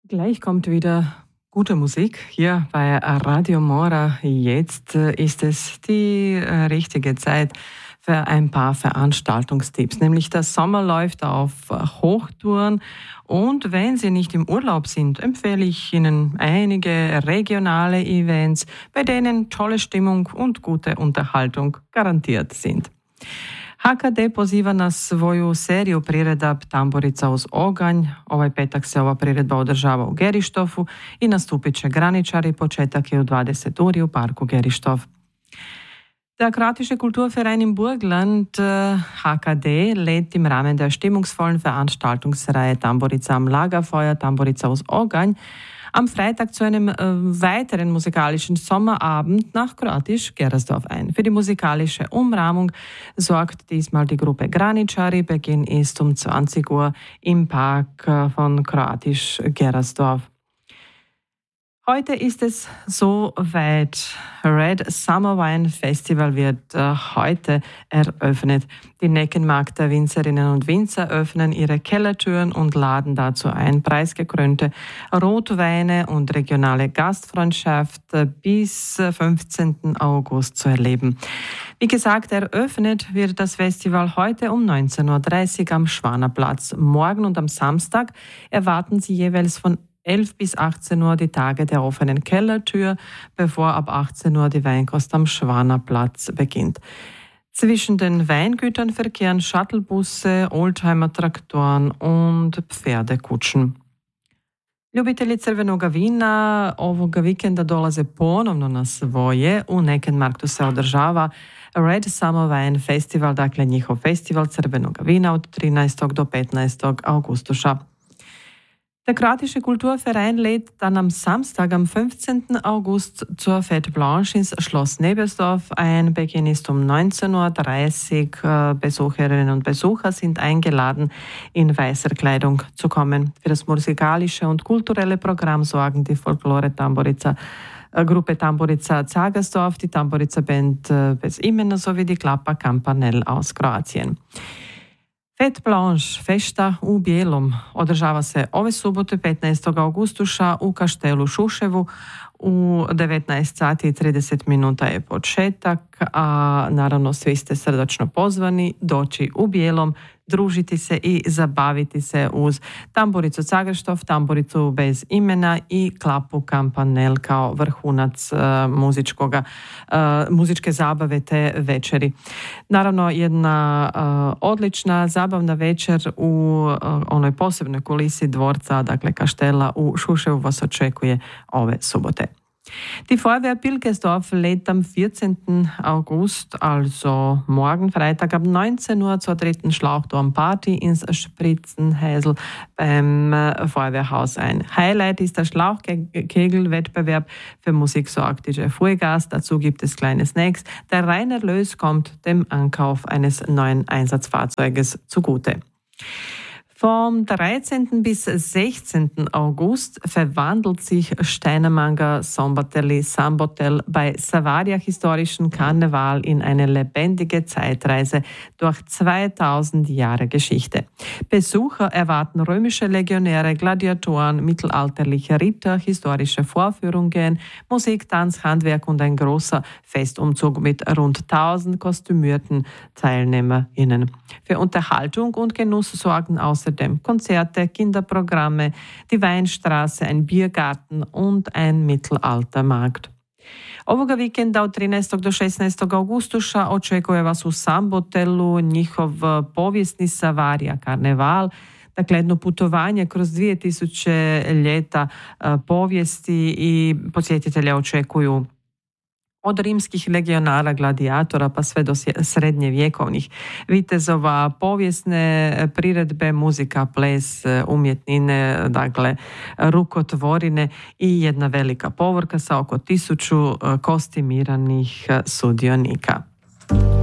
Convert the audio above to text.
Gleich kommt wieder gute Musik hier bei Radio Mora. Jetzt ist es die richtige Zeit für ein paar Veranstaltungstipps. Nämlich der Sommer läuft auf Hochtouren und wenn Sie nicht im Urlaub sind, empfehle ich Ihnen einige regionale Events, bei denen tolle Stimmung und gute Unterhaltung garantiert sind. HKD poziva na svoju seriju priredab Tamburica uz oganj. Ovaj petak se ova priredba održava u Gerištofu i nastupit će Graničari. Početak je u 20 uri u parku Gerištof. Der Kroatische Kulturverein im Burgland, HKD, lädt im Rahmen der stimmungsvollen Veranstaltungsreihe Tamburica am Lagerfeuer, Tamburica uz oganj am Freitag zu einem weiteren musikalischen Sommerabend nach Kroatisch-Gerasdorf ein. Für die musikalische Umrahmung sorgt diesmal die Gruppe Graničari. Beginn ist um 20 Uhr im Park von Kroatisch-Gerasdorf. Heute ist es soweit. Red Summer Wine Festival wird heute eröffnet. Die Neckenmarkter Winzerinnen und Winzer öffnen ihre Kellertüren und laden dazu ein, preisgekrönte Rotweine und regionale Gastfreundschaft bis 15. August zu erleben. Wie gesagt, eröffnet wird das Festival heute um 19.30 Uhr am Schwanerplatz. Morgen und am Samstag erwarten Sie jeweils von 11 bis 18 Uhr die Tage der offenen Kellertür, bevor ab 18 Uhr die Weinkost am Schwanerplatz beginnt. Zwischen den Weingütern verkehren Shuttlebusse, Oldtimer-Traktoren und Pferdekutschen. Ljubitelji crvenoga vina ovoga vikenda dolaze ponovno na svoje. U Neckenmarktu se održava Red Summer Wine Festival, dakle njihov festival crvenoga vina od 13. do 15. augustuša. Der Kroatische Kulturverein lädt dann am Samstag, am 15. August zur Fête Blanche ins Schloss Nebersdorf ein. Beginn ist um 19.30 Uhr. Besucherinnen und Besucher sind eingeladen, in weißer Kleidung zu kommen. Für das musikalische und kulturelle Programm sorgen die Gruppe Tamburica Zagersdorf, die Tamburica Band Bez imena sowie die Klapa Campanel aus Kroatien. Fête Blanche, fešta u bijelom, održava se ove subote 15. augustuša u kaštelu Šuševu. U 19 sati i 30 minuta je početak, a naravno svi ste srdačno pozvani doći u bijelom, družiti se i zabaviti se uz Tamburicu Zagerštof, Tamburicu bez imena i Klapu Campanel kao vrhunac muzičke zabave te večeri. Naravno jedna odlična zabavna večer u onoj posebnoj kulisi dvorca, dakle kaštela u Šuševu vas očekuje ove subote. Die Feuerwehr Pilkesdorf lädt am 14. August, also morgen Freitag ab 19 Uhr zur dritten Schlauchturmparty ins Spritzenhäsel beim Feuerwehrhaus ein. Highlight ist der Schlauchkegelwettbewerb. Für Musik sorgt DJ Fuegas. Dazu gibt es kleine Snacks. Der reine Erlös kommt dem Ankauf eines neuen Einsatzfahrzeuges zugute. Vom 13. bis 16. August verwandelt sich Steinemanga Sombotelli Sambotel bei Savaria historischen Karneval in eine lebendige Zeitreise durch 2000 Jahre Geschichte. Besucher erwarten römische Legionäre, Gladiatoren, mittelalterliche Ritter, historische Vorführungen, Musik, Tanz, Handwerk und ein großer Festumzug mit rund 1000 kostümierten TeilnehmerInnen. Für Unterhaltung und Genuss sorgen außerdem Konzerte, Kinderprogramme, die Weinstraße, ein Biergarten und ein Mittelaltermarkt. Ovoga vikenda od 13. do 16. augustuša očekuje vas u Sambotelu njihov povijesni Savaria karneval, dakle jedno putovanje kroz 2000 ljeta povijesti i posjetitelja očekuju od rimskih legionara, gladijatora pa sve do srednjevjekovnih vitezova, povijesne priredbe, muzika, ples, umjetnine, dakle rukotvorine i jedna velika povorka sa oko 1000 kostimiranih sudionika.